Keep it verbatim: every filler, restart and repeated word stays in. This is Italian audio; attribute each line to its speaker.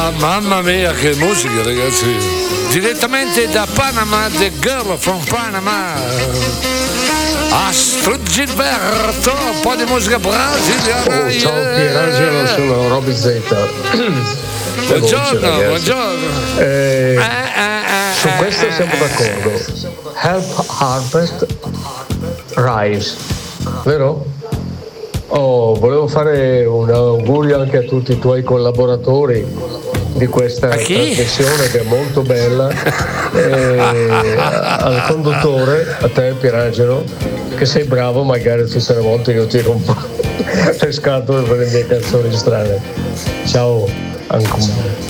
Speaker 1: Ma mamma mia, che musica, ragazzi! Direttamente da Panama, The Girl from Panama. Astrid Gilberto, un po' di musica brasiliana.
Speaker 2: Oh, ciao yeah. Pierangelo, sono Roby Z.
Speaker 1: Buongiorno, buongiorno.
Speaker 2: Eh, eh, eh, su questo eh, siamo d'accordo. Help Harvest Rise, vero? Oh, volevo fare un augurio anche a tutti i tuoi collaboratori di questa trasmissione che è molto bella, e al conduttore, a te Pierangelo, che sei bravo, magari tutte le volte io tiro un po' le scatole per le mie canzoni strane. Ciao ancora.